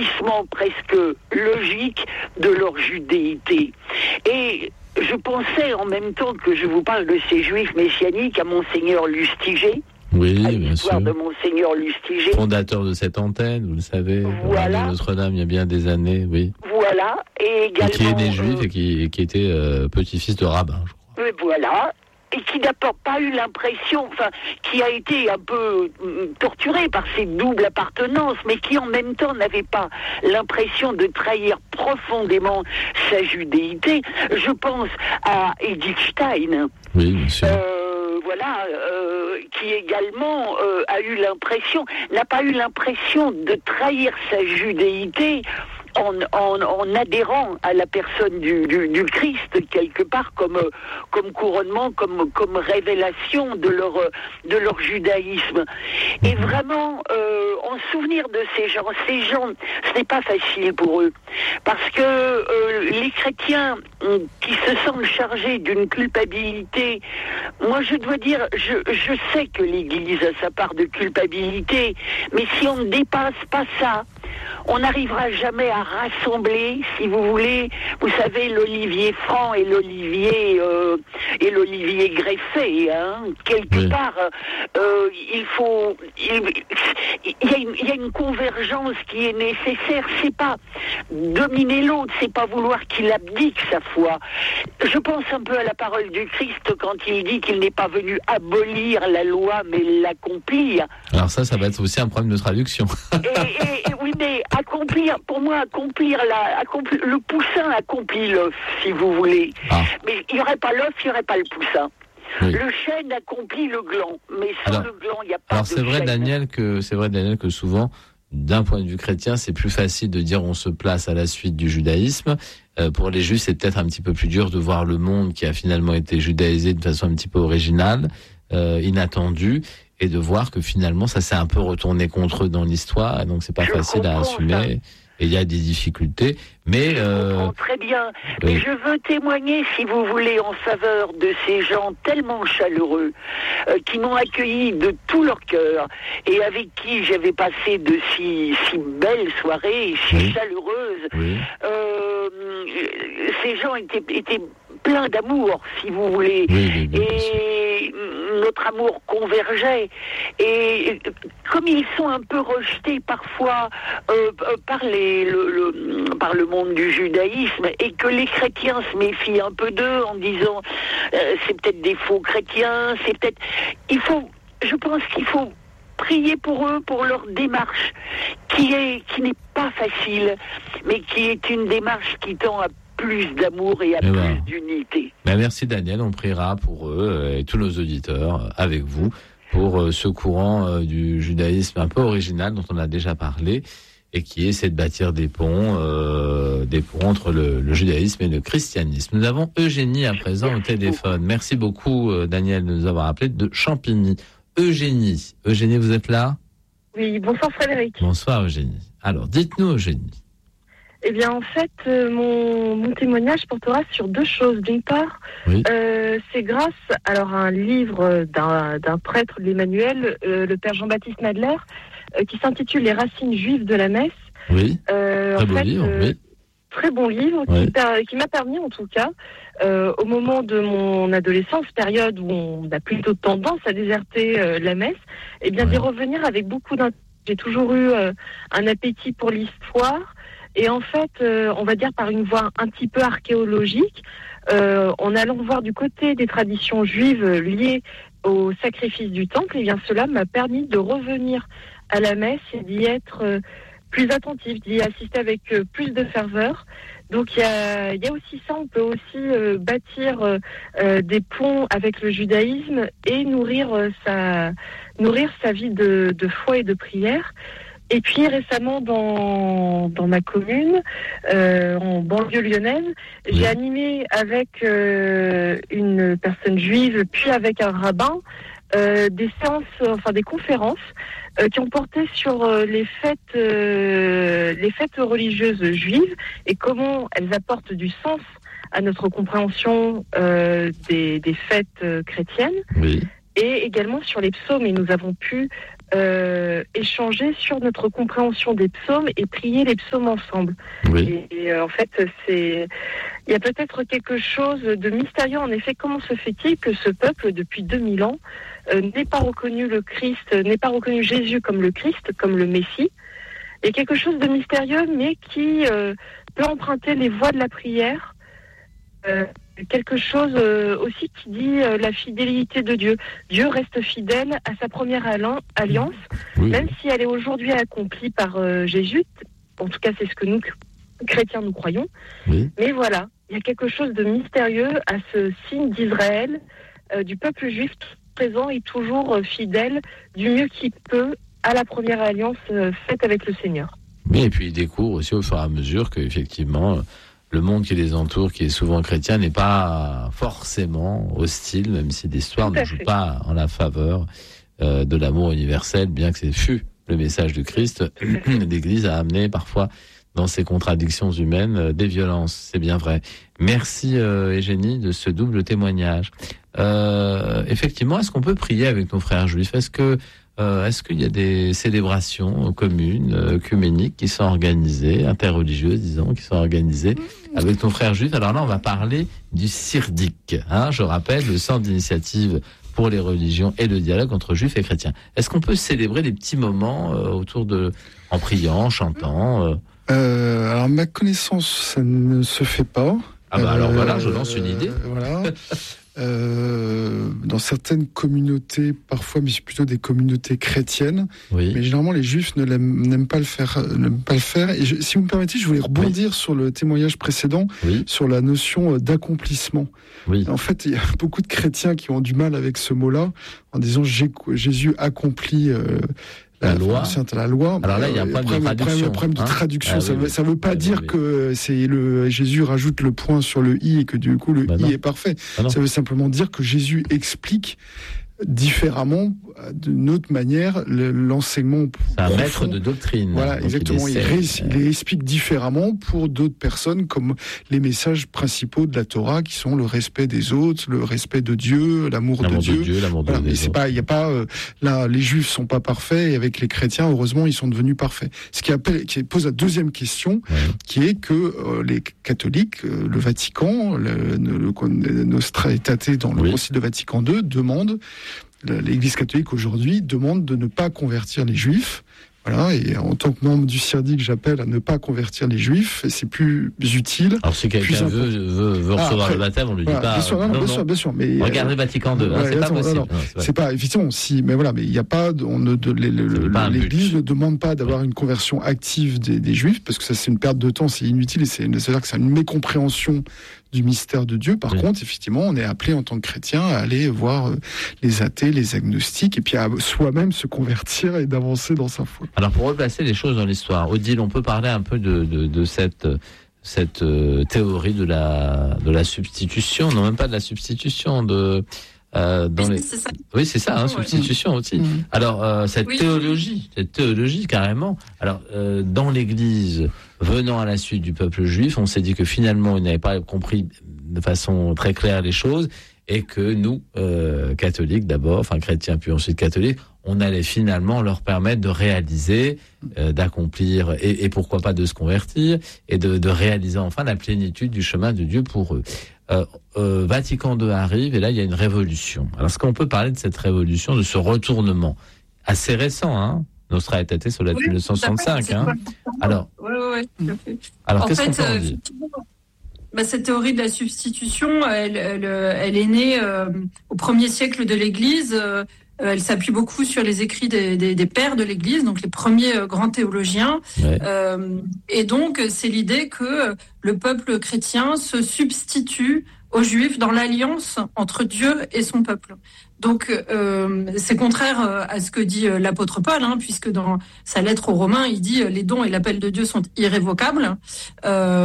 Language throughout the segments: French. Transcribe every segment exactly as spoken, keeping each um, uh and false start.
aboutissement presque logique de leur judéité. Et je pensais en même temps que je vous parle de ces juifs messianiques à Monseigneur Lustiger. Oui, à bien sûr. de Monseigneur Lustiger. Fondateur de cette antenne, vous le savez, voilà. de Notre-Dame il y a bien des années, oui. Voilà, et également... Et qui est né juif euh, et qui, qui était euh, petit-fils de rabbin, je crois. Et voilà, et qui n'a pas eu l'impression, enfin, qui a été un peu euh, torturé par cette double appartenance, mais qui en même temps n'avait pas l'impression de trahir profondément sa judéité. Je pense à Edith Stein. Oui, bien sûr. Euh, Voilà, euh, qui également euh, a eu l'impression, n'a pas eu l'impression de trahir sa judéité en, en, en adhérant à la personne du, du, du Christ, quelque part, comme, comme couronnement, comme, comme révélation de leur, de leur judaïsme. Et vraiment, euh, en souvenir de ces gens, ces gens, ce n'est pas facile pour eux, parce que euh, les chrétiens qui se sentent chargés d'une culpabilité, moi je dois dire, je, je sais que l'Église a sa part de culpabilité, mais si on ne dépasse pas ça, on n'arrivera jamais à rassembler, si vous voulez, vous savez, l'olivier franc et l'olivier euh, et l'olivier greffé, hein. Quelque oui. part, euh, il faut, il, il, y a une, il y a une convergence qui est nécessaire. C'est pas dominer l'autre, c'est pas vouloir qu'il abdique sa foi. Je pense un peu à la parole du Christ quand il dit qu'il n'est pas venu abolir la loi, mais l'accomplir. Alors ça, ça va être aussi un problème de traduction. et, et, et oui, mais accomplir, pour moi, accomplir, la, accomplir le poussin accomplit l'œuf, si vous voulez. Ah. Mais il n'y aurait pas l'œuf, il n'y aurait pas le poussin. Oui. Le chêne accomplit le gland, mais sans alors, le gland, il n'y a pas alors de c'est vrai, chêne. Daniel, que c'est vrai, Daniel, que souvent, d'un point de vue chrétien, c'est plus facile de dire on se place à la suite du judaïsme. Euh, pour les juifs, c'est peut-être un petit peu plus dur de voir le monde qui a finalement été judaïsé de façon un petit peu originale, euh, inattendue, et de voir que finalement, ça s'est un peu retourné contre eux dans l'histoire, et donc c'est pas Je facile à assumer. Ça. Et il y a des difficultés, mais... Je euh... comprends très bien, oui. mais je veux témoigner, si vous voulez, en faveur de ces gens tellement chaleureux, euh, qui m'ont accueilli de tout leur cœur, et avec qui j'avais passé de si, si belles soirées, si oui. chaleureuses. Oui. Euh, ces gens étaient, étaient pleins d'amour, si vous voulez, oui, oui, et notre amour convergeait. Et comme ils sont un peu rejetés parfois euh, par, les, le, le, par le monde du judaïsme, et que les chrétiens se méfient un peu d'eux en disant euh, c'est peut-être des faux chrétiens, c'est peut-être... Il faut, je pense qu'il faut prier pour eux, pour leur démarche, qui est, qui n'est pas facile, mais qui est une démarche qui tend à plus d'amour et à et plus ben, d'unité. Ben merci Daniel, on priera pour eux et tous nos auditeurs avec vous pour ce courant du judaïsme un peu original dont on a déjà parlé et qui essaie de bâtir des ponts, euh, des ponts entre le, le judaïsme et le christianisme. Nous avons Eugénie à présent merci au téléphone. Beaucoup. Merci beaucoup Daniel de nous avoir appelé de Champigny. Eugénie, Eugénie, vous êtes là ? Oui, bonsoir Frédéric. Bonsoir Eugénie. Alors dites-nous Eugénie. Eh bien, en fait, euh, mon, mon témoignage portera sur deux choses. D'une part, oui. euh, c'est grâce alors, à un livre d'un, d'un prêtre de l'Emmanuel, euh, le père Jean-Baptiste Madler, euh, qui s'intitule « Les racines juives de la messe ». Oui, euh, très beau fait, livre, euh, oui. Très bon livre, oui. qui, per, qui m'a permis, en tout cas, euh, au moment de mon adolescence, période où on a plutôt tendance à déserter euh, la messe, eh bien, oui. d'y revenir avec beaucoup d'intérêt. J'ai toujours eu euh, un appétit pour l'histoire. Et en fait, euh, on va dire par une voie un petit peu archéologique, euh, en allant voir du côté des traditions juives liées au sacrifice du temple, et bien cela m'a permis de revenir à la messe et d'y être euh, plus attentif, d'y assister avec euh, plus de ferveur. Donc il y a, y a aussi ça, on peut aussi euh, bâtir euh, euh, des ponts avec le judaïsme et nourrir euh, sa nourrir sa vie de, de foi et de prière. Et puis récemment, dans, dans ma commune, euh, en banlieue lyonnaise, oui. j'ai animé avec euh, une personne juive, puis avec un rabbin, euh, des séances, enfin des conférences, euh, qui ont porté sur euh, les fêtes, euh, les fêtes religieuses juives et comment elles apportent du sens à notre compréhension euh, des, des fêtes euh, chrétiennes. Oui. Et également sur les psaumes, et nous avons pu euh, échanger sur notre compréhension des psaumes et prier les psaumes ensemble. Oui. Et, et euh, en fait, c'est, il y a peut-être quelque chose de mystérieux. En effet, comment se fait-il que ce peuple, depuis deux mille ans, euh, n'ait pas reconnu le Christ, n'ait pas reconnu Jésus comme le Christ, comme le Messie? Il y a quelque chose de mystérieux, mais qui euh, peut emprunter les voies de la prière. Euh, quelque chose euh, aussi qui dit euh, la fidélité de Dieu. Dieu reste fidèle à sa première alliance, oui. Même si elle est aujourd'hui accomplie par euh, Jésus. En tout cas, c'est ce que nous, chrétiens, nous croyons. Oui. Mais voilà, il y a quelque chose de mystérieux à ce signe d'Israël, euh, du peuple juif présent et toujours euh, fidèle, du mieux qu'il peut, à la première alliance euh, faite avec le Seigneur. Oui, et puis il découvre aussi au fur et à mesure qu'effectivement, le monde qui les entoure, qui est souvent chrétien, n'est pas forcément hostile, même si l'histoire ne joue pas en la faveur euh, de l'amour universel, bien que ce fût le message du Christ. L'Église a amené parfois, dans ses contradictions humaines, euh, des violences. C'est bien vrai. Merci euh, Eugénie de ce double témoignage. Euh, effectivement, est-ce qu'on peut prier avec nos frères juifs? Est-ce que Euh, est-ce qu'il y a des célébrations communes, euh, œcuméniques, qui sont organisées, interreligieuses, disons, qui sont organisées avec nos frères juifs? Alors là, on va parler du Sirdik, hein, je rappelle, le centre d'initiative pour les religions et le dialogue entre juifs et chrétiens. Est-ce qu'on peut célébrer des petits moments euh, autour de, en priant, en chantant euh... Euh, alors, ma connaissance, ça ne se fait pas. Ah bah alors euh, voilà, je lance une idée. Euh, voilà. Euh, dans certaines communautés, parfois, mais c'est plutôt des communautés chrétiennes. Oui. Mais généralement, les juifs ne l'aiment, n'aiment pas le faire. N'aiment pas le faire. Et je, si vous me permettez, je voulais rebondir oui. sur le témoignage précédent, oui. sur la notion d'accomplissement. Oui. En fait, il y a beaucoup de chrétiens qui ont du mal avec ce mot-là, en disant Jésus accomplit. Euh, La loi. La loi. Alors là, il y a un problème, problème de traduction. Le problème de hein traduction. ah, ça, oui, veut, oui. ça veut pas ah, dire oui, oui. que c'est le Jésus rajoute le point sur le i et que du coup le bah i non. est parfait. Ah ça veut simplement dire que Jésus explique différemment, d'une autre manière, l'enseignement. C'est un maître de doctrine. Voilà, exactement. Il, essaie, il, il explique différemment pour d'autres personnes, comme les messages principaux de la Torah, qui sont le respect des autres, le respect de Dieu, l'amour, l'amour de Dieu. De Dieu l'amour voilà, de mais c'est pas, il y a pas, euh, là, les Juifs sont pas parfaits, et avec les chrétiens, heureusement, ils sont devenus parfaits. Ce qui appelle, qui pose la deuxième question, ouais. qui est que euh, les catholiques, euh, le Vatican, le, le, le Nostra Aetate dans le oui. Concile de Vatican deux, demandent l'Église catholique aujourd'hui demande de ne pas convertir les Juifs. Voilà, et en tant que membre du Sirdik, j'appelle à ne pas convertir les Juifs, et c'est plus utile. Alors si quelqu'un veut, veut, veut recevoir ah, après, le baptême, on lui voilà, dit pas. Bien sûr, non, non, non, bien non. sûr, bien sûr. Mais regardez Vatican deux, ouais, hein, c'est pas possible. Non, non, non, c'est, c'est pas effectivement si, mais voilà, mais il n'y a pas, on ne, de, le, le, l'Église ne demande pas d'avoir ouais. une conversion active des, des Juifs, parce que ça c'est une perte de temps, c'est inutile, et c'est, c'est-à-dire que c'est une mécompréhension du mystère de Dieu. Par oui. contre, effectivement, on est appelé en tant que chrétien à aller voir euh, les athées, les agnostiques, et puis à soi-même se convertir et d'avancer dans sa foi. Alors, pour replacer les choses dans l'histoire, Odile, on peut parler un peu de, de, de cette, cette euh, théorie de la, de la substitution, non même pas de la substitution, de... Euh, dans oui, les... c'est ça. Oui, c'est ça, hein, ouais. substitution aussi. Mmh. Alors, euh, cette oui, théologie, oui. cette théologie carrément. Alors, euh, dans l'Église, venant à la suite du peuple juif, on s'est dit que finalement, ils n'avaient pas compris de façon très claire les choses, et que nous, euh, catholiques d'abord, enfin chrétiens puis ensuite catholiques, on allait finalement leur permettre de réaliser, euh, d'accomplir, et, et pourquoi pas de se convertir, et de, de réaliser enfin la plénitude du chemin de Dieu pour eux. Euh, euh, Vatican deux arrive, et là il y a une révolution. Alors est-ce qu'on peut parler de cette révolution, de ce retournement assez récent, hein? Nostra Aetate sur la oui, mille neuf cent soixante-cinq, hein? Alors, oui, oui, oui, tout à fait. Alors en qu'est-ce fait, qu'on peut en euh, dire? Bah, cette théorie de la substitution, elle, elle, elle est née euh, au premier siècle de l'Église. Euh, elle s'appuie beaucoup sur les écrits des, des, des pères de l'Église, donc les premiers euh, grands théologiens. Ouais. Euh, et donc, c'est l'idée que le peuple chrétien se substitue aux Juifs dans l'alliance entre Dieu et son peuple. Donc, euh, c'est contraire à ce que dit l'apôtre Paul, hein, puisque dans sa lettre aux Romains, il dit « les dons et l'appel de Dieu sont irrévocables euh, ».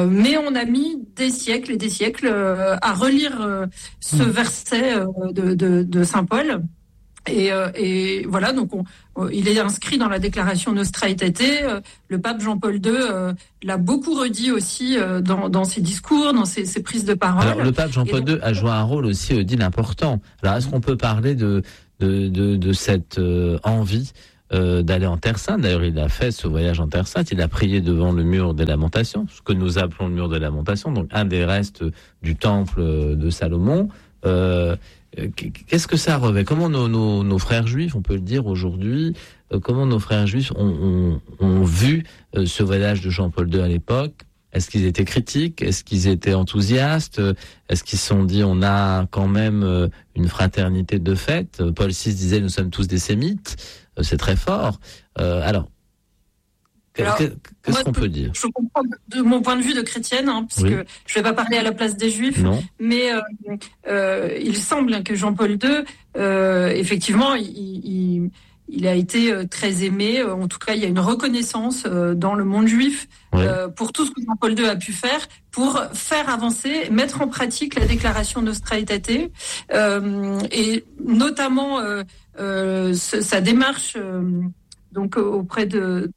Mais on a mis des siècles et des siècles euh, à relire euh, ce verset euh, de, de, de saint Paul. Et, euh, et voilà, donc on, euh, il est inscrit dans la déclaration Nostra Aetate. Euh, le pape Jean-Paul deux euh, l'a beaucoup redit aussi euh, dans, dans ses discours, dans ses, ses prises de parole. Alors le pape Jean-Paul deux a joué un rôle aussi, Odile, important. Alors est-ce qu'on peut parler de de, de, de cette euh, envie euh, d'aller en Terre Sainte. D'ailleurs, il a fait ce voyage en Terre Sainte. Il a prié devant le mur des Lamentations, ce que nous appelons le mur des Lamentations, donc un des restes du temple de Salomon. Euh, qu'est-ce que ça revêt? Comment nos, nos, nos frères juifs, on peut le dire aujourd'hui, euh, comment nos frères juifs ont, ont, ont vu euh, ce voyage de Jean-Paul deux à l'époque? Est-ce qu'ils étaient critiques? Est-ce qu'ils étaient enthousiastes? Est-ce qu'ils se sont dit on a quand même une fraternité de fait? Paul six disait nous sommes tous des sémites. C'est très fort. Euh, alors, alors, qu'est-ce moi, qu'on peut dire? Je comprends de mon point de vue de chrétienne, hein, puisque oui. je ne vais pas parler à la place des Juifs, non. mais euh, euh, il semble que Jean-Paul deux, euh, effectivement, il, il, il a été très aimé. En tout cas, il y a une reconnaissance dans le monde juif oui. euh, pour tout ce que Jean-Paul deux a pu faire pour faire avancer, mettre en pratique la déclaration Nostra Aetate, euh, et notamment euh, euh, sa démarche euh, donc auprès de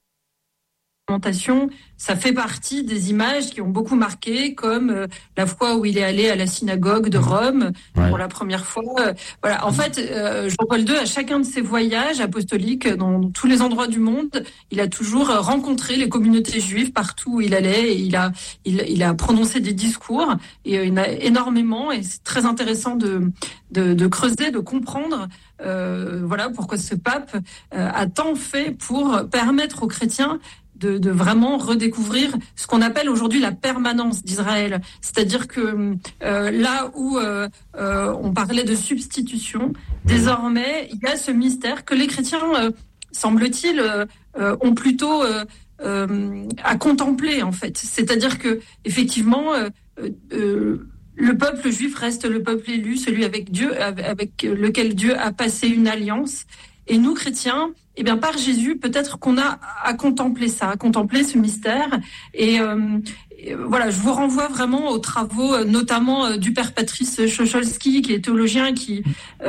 ça fait partie des images qui ont beaucoup marqué, comme euh, la fois où il est allé à la synagogue de Rome ouais. pour la première fois. Euh, voilà. En fait, euh, Jean-Paul deux, à chacun de ses voyages apostoliques dans tous les endroits du monde, il a toujours rencontré les communautés juives partout où il allait, et il a, il, il a prononcé des discours, et euh, il y en a énormément, et c'est très intéressant de, de, de creuser, de comprendre euh, voilà pourquoi ce pape euh, a tant fait pour permettre aux chrétiens De, de vraiment redécouvrir ce qu'on appelle aujourd'hui la permanence d'Israël. C'est-à-dire que euh, là où euh, euh, on parlait de substitution, désormais, il y a ce mystère que les chrétiens, euh, semble-t-il, euh, euh, ont plutôt euh, euh, à contempler, en fait. C'est-à-dire que, effectivement, euh, euh, le peuple juif reste le peuple élu, celui avec Dieu, avec lequel Dieu a passé une alliance. Et nous, chrétiens, eh bien, par Jésus, peut-être qu'on a à contempler ça, à contempler ce mystère. Et, euh, et voilà, je vous renvoie vraiment aux travaux, notamment euh, du père Patrice Chocholski, qui est théologien, qui,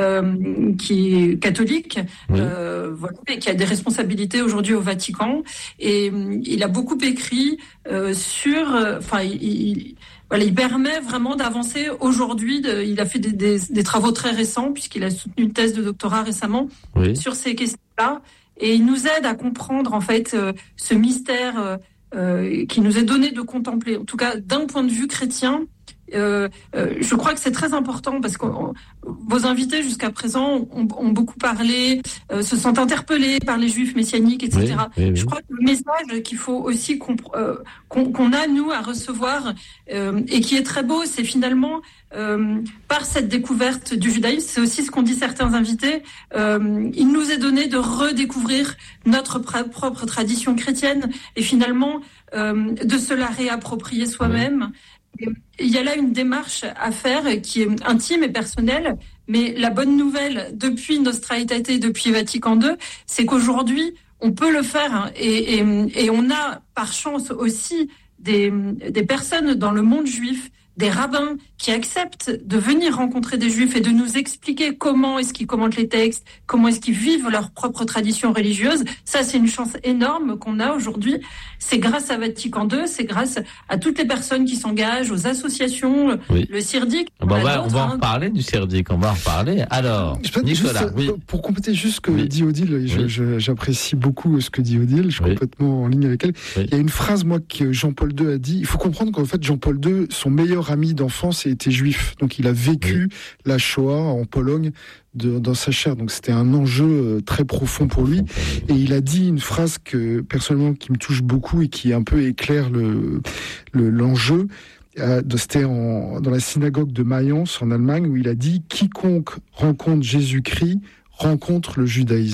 euh, qui est catholique, oui. euh, voilà, et qui a des responsabilités aujourd'hui au Vatican. Et euh, il a beaucoup écrit euh, sur... Enfin, euh, il... il Voilà, il permet vraiment d'avancer aujourd'hui. De, il a fait des, des, des travaux très récents, puisqu'il a soutenu une thèse de doctorat récemment oui. sur ces questions-là. Et il nous aide à comprendre, en fait, euh, ce mystère euh, euh, qui nous est donné de contempler. En tout cas, d'un point de vue chrétien, euh, euh, je crois que c'est très important, parce que on, vos invités jusqu'à présent ont, ont beaucoup parlé, euh, se sont interpellés par les juifs messianiques, et cetera. Oui, oui, oui. Je crois que le message qu'il faut aussi compre- euh, qu'on, qu'on a, nous, à recevoir, euh, et qui est très beau, c'est finalement, euh, par cette découverte du judaïsme, c'est aussi ce qu'ont dit certains invités, euh, il nous est donné de redécouvrir notre pr- propre tradition chrétienne, et finalement, euh, de se la réapproprier soi-même. Oui. Il y a là une démarche à faire qui est intime et personnelle, mais la bonne nouvelle depuis Nostra Aetate, depuis Vatican deux, c'est qu'aujourd'hui, on peut le faire, hein, et, et, et on a par chance aussi des, des personnes dans le monde juif, des rabbins qui acceptent de venir rencontrer des juifs et de nous expliquer comment est-ce qu'ils commentent les textes, comment est-ce qu'ils vivent leur propre tradition religieuse. Ça, c'est une chance énorme qu'on a aujourd'hui. C'est grâce à Vatican deux, c'est grâce à toutes les personnes qui s'engagent, aux associations, oui. le CIRDIC. Bon, on, va, on va en reparler du CIRDIC, on va en reparler. Alors, Nicolas, juste, oui. Pour compléter juste ce que oui. dit Odile, je, oui. je, j'apprécie beaucoup ce que dit Odile, je suis oui. complètement en ligne avec elle. Oui. Il y a une phrase, moi, que Jean-Paul deux a dit. Il faut comprendre qu'en fait, Jean-Paul deux, son meilleur ami d'enfance était juif. Donc, il a vécu oui. la Shoah en Pologne de, dans sa chair. Donc, c'était un enjeu très profond pour lui. Et il a dit une phrase que, personnellement, qui me touche beaucoup et qui un peu éclaire le, le, l'enjeu. Euh, c'était en, dans la synagogue de Mayence, en Allemagne, où il a dit « Quiconque rencontre Jésus-Christ rencontre le judaïsme ».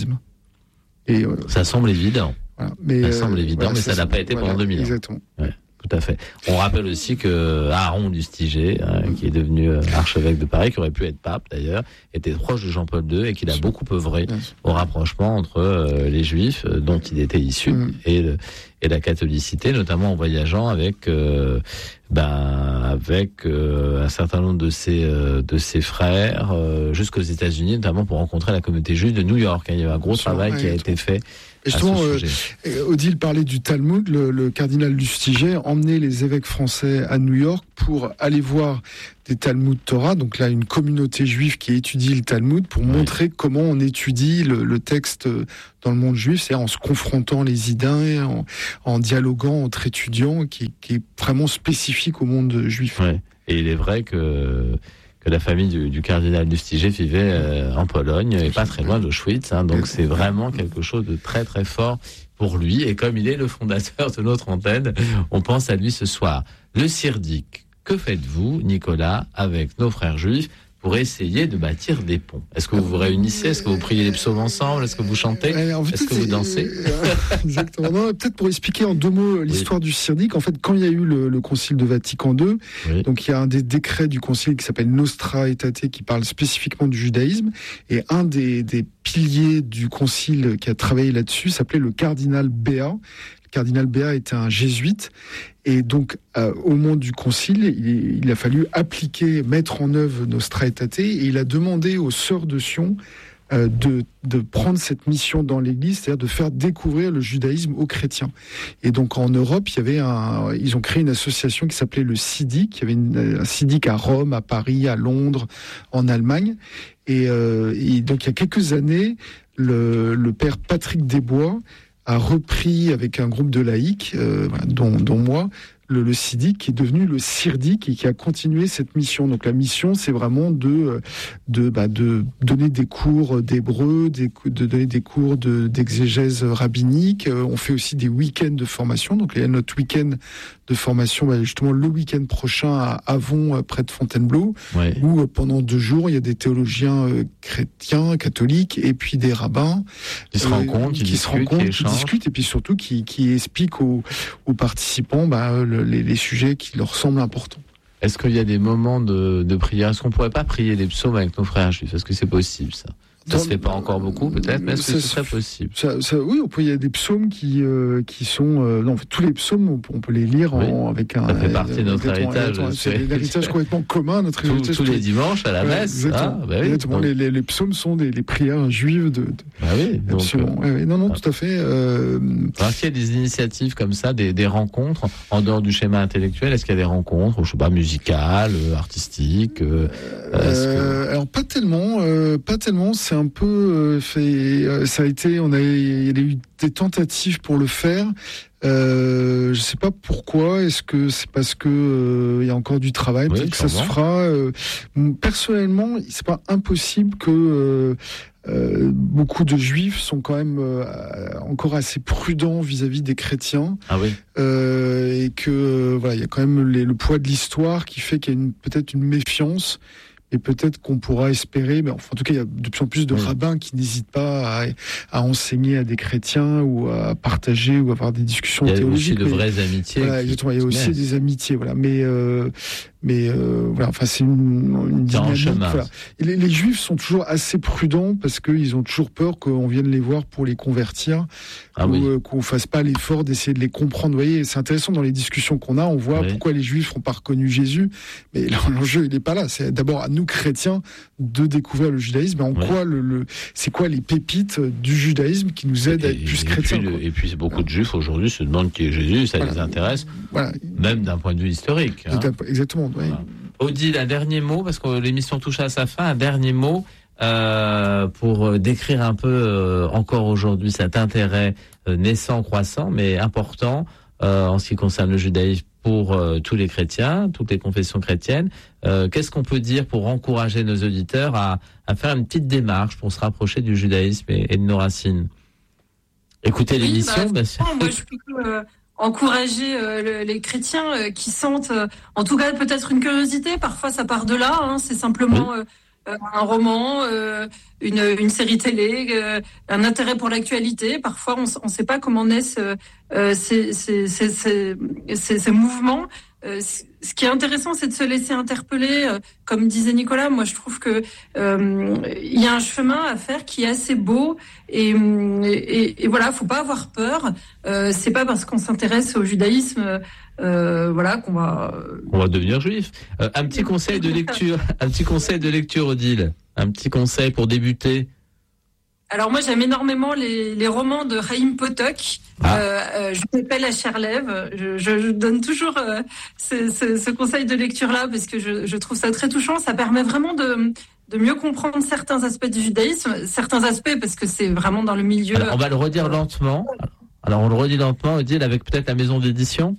Et euh, ça semble évident. Voilà. Mais, ça semble évident, voilà, mais ça ça n'a pas été voilà, pendant deux mille ans. Exactement. Ouais. Tout à fait. On rappelle aussi que Aaron Lustiger, hein, qui est devenu archevêque de Paris, qui aurait pu être pape d'ailleurs, était proche de Jean-Paul deux et qu'il a beaucoup œuvré au rapprochement entre euh, les Juifs euh, dont il était issu mmh. et, le, et la catholicité, notamment en voyageant avec euh, ben avec euh, un certain nombre de ses euh, de ses frères euh, jusqu'aux États-Unis, notamment pour rencontrer la communauté juive de New York. Il y a eu un gros travail qui a été fait. Et justement, euh, Odile parlait du Talmud. Le, le cardinal Lustiger emmenait les évêques français à New York pour aller voir des Talmud Torah, donc là une communauté juive qui étudie le Talmud pour oui. montrer comment on étudie le, le texte dans le monde juif, c'est-à-dire en se confrontant les idées, en, en dialoguant entre étudiants, qui, qui est vraiment spécifique au monde juif. Ouais. Et il est vrai que que la famille du, du cardinal Lustiger vivait euh, en Pologne et pas très loin d'Auschwitz, hein, donc c'est vraiment quelque chose de très très fort pour lui. Et comme il est le fondateur de notre antenne, on pense à lui ce soir. Le Sirdik, que faites-vous, Nicolas, avec nos frères juifs pour essayer de bâtir des ponts? Est-ce que vous vous réunissez? Est-ce que vous priez les psaumes ensemble? Est-ce que vous chantez? En fait, Est-ce que vous dansez? Exactement. Non, peut-être pour expliquer en deux mots l'histoire oui. du Sirdik. En fait, quand il y a eu le, le concile de Vatican deux, oui. donc il y a un des décrets du concile qui s'appelle Nostra Aetate qui parle spécifiquement du judaïsme. Et un des, des piliers du concile qui a travaillé là-dessus s'appelait le cardinal Béat. Le cardinal Béat était un jésuite. Et donc, euh, au moment du concile, il, il a fallu appliquer, mettre en œuvre Nostra Aetate, et il a demandé aux sœurs de Sion euh, de, de prendre cette mission dans l'Église, c'est-à-dire de faire découvrir le judaïsme aux chrétiens. Et donc, en Europe, il y avait un, ils ont créé une association qui s'appelait le Sidik. Il y avait une, un Sidik à Rome, à Paris, à Londres, en Allemagne. Et, euh, et donc, il y a quelques années, le, le père Patrick Desbois a repris avec un groupe de laïcs, euh, dont, dont moi, le, le Sidik, qui est devenu le Sirdik et qui a continué cette mission. Donc la mission, c'est vraiment de de, bah, de donner des cours d'hébreu, des, de donner des cours de, d'exégèse rabbinique. Euh, on fait aussi des week-ends de formation. Donc il y a notre week-end de formation, bah, justement le week-end prochain à Avon, près de Fontainebleau, ouais. où euh, pendant deux jours, il y a des théologiens euh, chrétiens, catholiques, et puis des rabbins qui se euh, rencontrent, qui, qui discutent, se rencontrent, qui, qui discutent, et puis surtout qui, qui expliquent aux, aux participants bah, le, les, les sujets qui leur semblent importants. Est-ce qu'il y a des moments de, de prière? Est-ce qu'on ne pourrait pas prier les psaumes avec nos frères juifs? Est-ce que c'est possible, ça? Ça ne se fait pas encore beaucoup, peut-être, mais est-ce que ça, ce serait possible? ça, ça, Oui, on peut, il y a des psaumes qui, euh, qui sont... Euh, non, en fait, tous les psaumes, on, on peut les lire oui. en, avec un... Ça fait partie de notre héritage. C'est un héritage complètement commun, notre Tout, héritage. Tous les dimanches, à la ouais, messe. Exactement. Ah, bah oui, exactement. Les, les, les psaumes sont des les prières juives de... de... Ah oui, donc, absolument. Euh... Ouais, ouais. Non, non, ah. tout à fait. Euh... Alors, est-ce qu'il y a des initiatives comme ça, des, des rencontres, en dehors du schéma intellectuel? Est-ce qu'il y a des rencontres, je sais pas, musicales, artistiques euh, euh, que... Alors, pas tellement. Euh, pas tellement. C'est un peu... Euh, fait, ça a été, on a, il y a eu des tentatives pour le faire. Euh, je sais pas pourquoi. Est-ce que c'est parce que il euh, y a encore du travail, oui, peut-être que ça se fera. Euh, personnellement, c'est pas impossible que euh, euh, beaucoup de juifs sont quand même euh, encore assez prudents vis-à-vis des chrétiens. Ah oui. Euh, et que euh, voilà, il y a quand même les, le poids de l'histoire qui fait qu'il y a une, peut-être une méfiance. Et peut-être qu'on pourra espérer, mais enfin, en tout cas, il y a de plus en plus de oui. rabbins qui n'hésitent pas à, à enseigner à des chrétiens ou à partager ou à avoir des discussions théologiques. Il y a aussi de vraies amitiés. Voilà, exactement. Il y a aussi des amitiés, voilà. Mais, euh, mais euh, voilà, enfin, c'est une, une dynamique. Voilà. Et les, les Juifs sont toujours assez prudents parce qu'ils ont toujours peur qu'on vienne les voir pour les convertir, ah ou oui. euh, qu'on fasse pas l'effort d'essayer de les comprendre. Vous voyez, c'est intéressant dans les discussions qu'on a, on voit oui. pourquoi les Juifs n'ont pas reconnu Jésus, mais l'enjeu il n'est pas là. C'est d'abord à nous chrétiens de découvrir le judaïsme, et en ouais. quoi le, le c'est quoi les pépites du judaïsme qui nous aident et, à être plus et chrétiens. Puis le, et puis beaucoup de juifs aujourd'hui se demandent qui est Jésus, ça voilà. les intéresse, voilà. même d'un point de vue historique. Hein. Exactement. Oui. Voilà. Odile, un dernier mot, parce que l'émission touche à sa fin, un dernier mot euh, pour décrire un peu euh, encore aujourd'hui cet intérêt euh, naissant, croissant, mais important euh, en ce qui concerne le judaïsme pour euh, tous les chrétiens, toutes les confessions chrétiennes. Euh, qu'est-ce qu'on peut dire pour encourager nos auditeurs à, à faire une petite démarche pour se rapprocher du judaïsme et, et de nos racines? Écoutez oui, l'émission, bah, bien sûr. Moi, je peux euh, encourager euh, le, les chrétiens euh, qui sentent, euh, en tout cas, peut-être une curiosité. Parfois, ça part de là. Hein, c'est simplement oui. euh, un roman, euh, une, une série télé, euh, un intérêt pour l'actualité. Parfois, on ne sait pas comment naissent euh, ces, ces, ces, ces, ces, ces mouvements. Euh, ce qui est intéressant, c'est de se laisser interpeller. Euh, comme disait Nicolas, moi je trouve que euh, il y a un chemin à faire qui est assez beau et, et, et voilà, faut pas avoir peur. Euh, c'est pas parce qu'on s'intéresse au judaïsme, euh, voilà, qu'on va. On va devenir juif. Euh, un petit conseil de lecture, un petit conseil de lecture, Odile. Un petit conseil pour débuter. Alors moi j'aime énormément les, les romans de Chaim Potok. Ah. Euh, euh, je m'appelle à Cherlev. Je, je, je donne toujours euh, ce, ce, ce conseil de lecture là parce que je, je trouve ça très touchant. Ça permet vraiment de, de mieux comprendre certains aspects du judaïsme, certains aspects parce que c'est vraiment dans le milieu. Alors, on va le redire lentement. Alors on le redit lentement, Odile, avec peut-être la maison d'édition.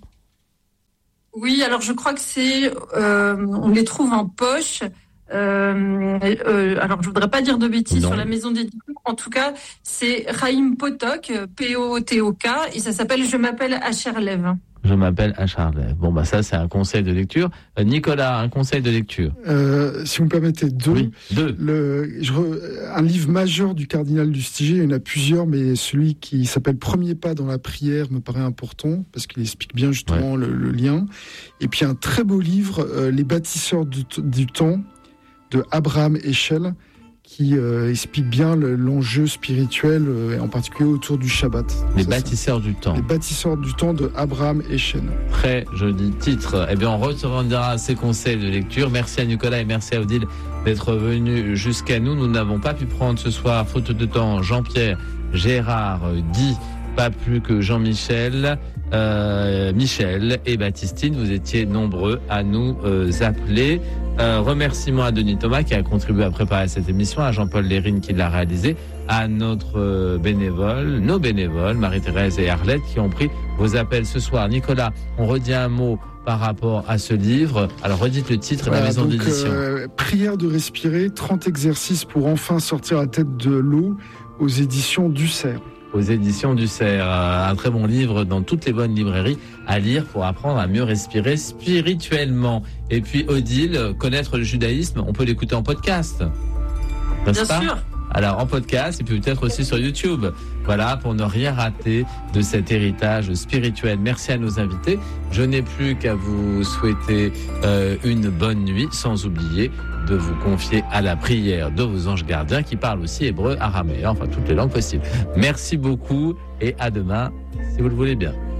Oui, alors je crois que c'est, euh, on les trouve en poche. Euh, euh, alors je voudrais pas dire de bêtises non. sur la maison d'édition. En tout cas, c'est Chaim Potok, P O T O K, et ça s'appelle Je m'appelle Asherlev. Je m'appelle Asherlev. Bon bah ça c'est un conseil de lecture. Euh, Nicolas, un conseil de lecture. Euh, si vous me permettez deux. Oui, deux. Le, je, un livre majeur du cardinal Lustiger, il y en a plusieurs, mais celui qui s'appelle Premier pas dans la prière me paraît important parce qu'il explique bien justement ouais. le, le lien. Et puis un très beau livre, euh, Les bâtisseurs du, du temps, de Abraham Heschel, qui euh, explique bien le, l'enjeu spirituel, euh, en particulier autour du Shabbat. Les ça, bâtisseurs ça. du temps. Les bâtisseurs du temps de Abraham Heschel. Très joli titre. Eh bien, on retiendra ces conseils de lecture. Merci à Nicolas et merci à Odile d'être venus jusqu'à nous. Nous n'avons pas pu prendre ce soir, faute de temps, Jean-Pierre, Gérard, Guy, pas plus que Jean-Michel, euh, Michel et Baptistine. Vous étiez nombreux à nous euh, appeler. Euh, remerciements à Denis Thomas qui a contribué à préparer cette émission, à Jean-Paul Lérine qui l'a réalisé, à notre euh, bénévole, nos bénévoles, Marie-Thérèse et Arlette qui ont pris vos appels ce soir. Nicolas, on redit un mot par rapport à ce livre. Alors redites le titre et voilà, la maison donc, d'édition. Euh, Prière de respirer, trente exercices pour enfin sortir la tête de l'eau aux éditions Dussert. Aux éditions Dussert, un très bon livre dans toutes les bonnes librairies à lire pour apprendre à mieux respirer spirituellement. Et puis Odile, connaître le judaïsme, on peut l'écouter en podcast, n'est-ce pas ? Bien sûr. Alors en podcast et puis peut-être aussi sur YouTube. Voilà, pour ne rien rater de cet héritage spirituel. Merci à nos invités. Je n'ai plus qu'à vous souhaiter euh, une bonne nuit, sans oublier de vous confier à la prière de vos anges gardiens qui parlent aussi hébreu, araméen, enfin toutes les langues possibles. Merci beaucoup et à demain, si vous le voulez bien.